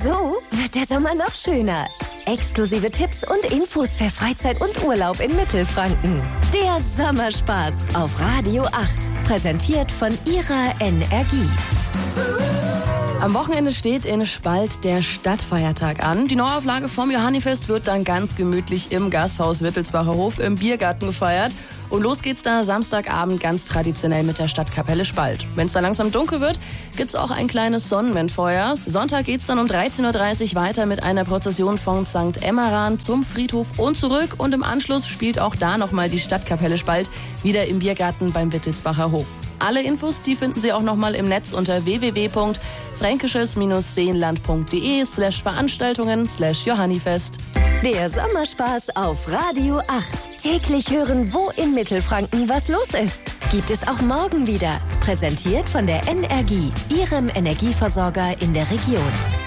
So wird der Sommer noch schöner. Exklusive Tipps und Infos für Freizeit und Urlaub in Mittelfranken. Der Sommerspaß auf Radio 8. Präsentiert von Ihrer Energie. Am Wochenende steht in Spalt der Stadtfeiertag an. Die Neuauflage vom Johannifest wird dann ganz gemütlich im Gasthaus Wittelsbacher Hof im Biergarten gefeiert. Und los geht's da Samstagabend ganz traditionell mit der Stadtkapelle Spalt. Wenn es da langsam dunkel wird, gibt's auch ein kleines Sonnenwendfeuer. Sonntag geht's dann um 13.30 Uhr weiter mit einer Prozession von St. Emmeran zum Friedhof und zurück. Und im Anschluss spielt auch da nochmal die Stadtkapelle Spalt wieder im Biergarten beim Wittelsbacher Hof. Alle Infos, die finden Sie auch nochmal im Netz unter www.fränkisches-seenland.de/Veranstaltungen/Johannifest. Der Sommerspaß auf Radio 8. Täglich hören, wo in Mittelfranken was los ist. Gibt es auch morgen wieder. Präsentiert von der Energie, Ihrem Energieversorger in der Region.